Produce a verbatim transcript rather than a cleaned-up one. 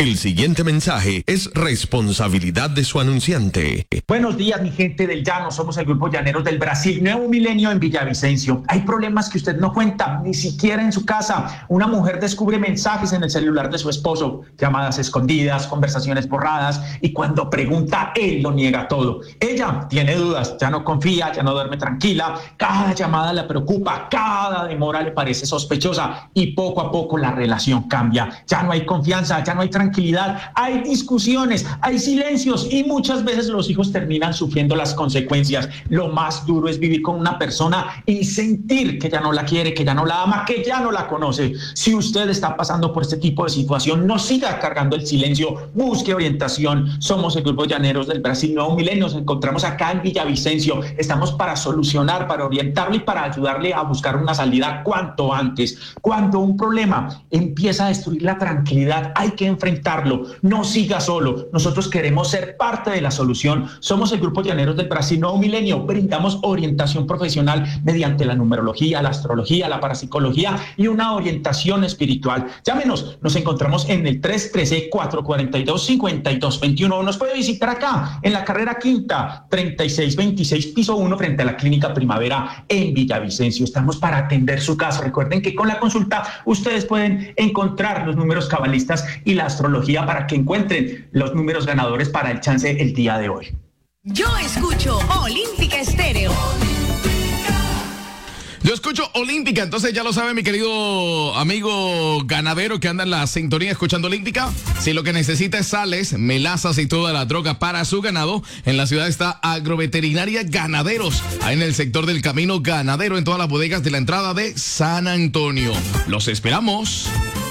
El siguiente mensaje es responsabilidad de su anunciante. Buenos días, mi gente del llano. Somos el Grupo Llaneros del Brasil, Nuevo Milenio en Villavicencio. Hay problemas que usted no cuenta, ni siquiera en su casa. Una mujer descubre mensajes en el celular de su esposo, llamadas escondidas, conversaciones borradas, y cuando pregunta, él lo niega todo. Ella tiene dudas, ya no confía, ya no duerme tranquila. Cada llamada la preocupa, cada demora le parece sospechosa, y poco a poco la relación cambia. Ya no hay confianza, ya no hay tranquilidad. Tranquilidad, hay discusiones, hay silencios y muchas veces los hijos terminan sufriendo las consecuencias. Lo más duro es vivir con una persona y sentir que ya no la quiere, que ya no la ama, que ya no la conoce. Si usted está pasando por este tipo de situación, no siga cargando el silencio, busque orientación. Somos el Grupo Llaneros del Brasil Nuevo Milenio, nos encontramos acá en Villavicencio. Estamos para solucionar, para orientarle y para ayudarle a buscar una salida cuanto antes. Cuando un problema empieza a destruir la tranquilidad, hay que enfrentarlo. No siga solo. Nosotros queremos ser parte de la solución. Somos el Grupo Llaneros del Brasil Nuevo Milenio. Brindamos orientación profesional mediante la numerología, la astrología, la parapsicología y una orientación espiritual. Llámenos. Nos encontramos en el tres uno tres, cuatro cuatro dos, cinco dos dos uno. Nos puede visitar acá en la carrera quinta, treinta y seis veintiséis, piso uno, frente a la Clínica Primavera en Villavicencio. Estamos para atender su caso. Recuerden que con la consulta ustedes pueden encontrar los números cabalistas y la astrología para que encuentren los números ganadores para el chance el día de hoy. Yo escucho Olímpica Estéreo. Yo escucho Olímpica, entonces ya lo sabe mi querido amigo ganadero que anda en la sintonía escuchando Olímpica. Si lo que necesita es sales, melazas y toda la droga para su ganado, en la ciudad está Agroveterinaria Ganaderos, ahí en el sector del Camino Ganadero, en todas las bodegas de la entrada de San Antonio. Los esperamos.